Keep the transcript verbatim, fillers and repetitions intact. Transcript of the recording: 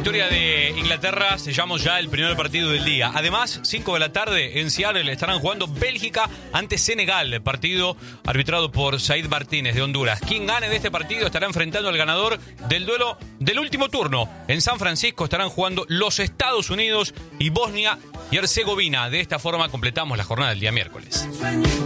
victoria de Inglaterra, sellamos ya el primer partido del día. Además, cinco de la tarde en Seattle estarán jugando Bélgica ante Senegal, el partido arbitrado por Said Martínez de Honduras. Quien gane de este partido estará enfrentando al ganador del duelo del último turno. En San Francisco estarán jugando los Estados Unidos y Bosnia y Herzegovina. De esta forma completamos la jornada del día miércoles.